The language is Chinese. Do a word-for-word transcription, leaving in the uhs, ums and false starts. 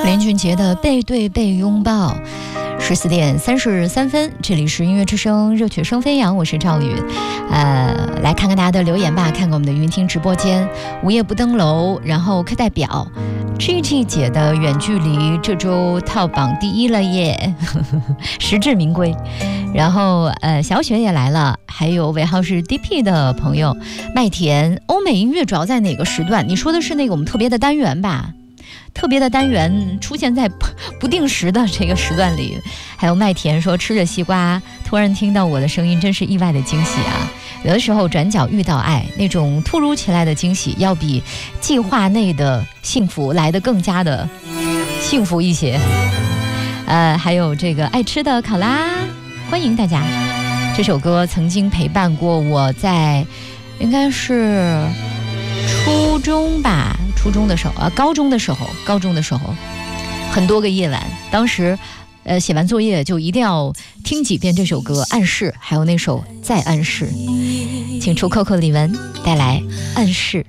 林俊杰的背对背拥抱。十四点三十三分，这里是音乐之声，热曲声飞扬，我是赵宇。呃，来看看大家的留言吧，看看我们的云听直播间。午夜不登楼，然后课代表 G G 姐的远距离这周套榜第一了耶，实至名归。然后呃，小雪也来了，还有尾号是 D P 的朋友麦田。欧美音乐主要在哪个时段？你说的是那个我们特别的单元吧？特别的单元出现在不定时的这个时段里。还有麦田说，吃着西瓜突然听到我的声音，真是意外的惊喜啊。有的时候转角遇到爱，那种突如其来的惊喜要比计划内的幸福来得更加的幸福一些。呃，还有这个爱吃的考拉，欢迎大家。这首歌曾经陪伴过我在应该是初中吧，初中的时候啊，高中的时候，高中的时候，很多个夜晚，当时，呃，写完作业就一定要听几遍这首歌《暗示》，还有那首《再暗示》。请出 Coco 李玟带来《暗示》。